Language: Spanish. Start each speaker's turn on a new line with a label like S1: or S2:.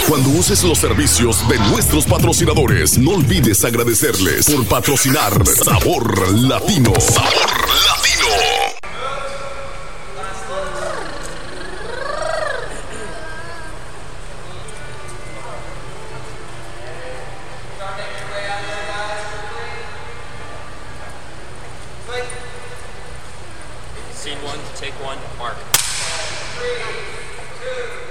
S1: Cuando uses los servicios de nuestros patrocinadores, no olvides agradecerles por patrocinar Sabor Latino. Sabor Latino.
S2: Scene one, take one, mark. 3, 2,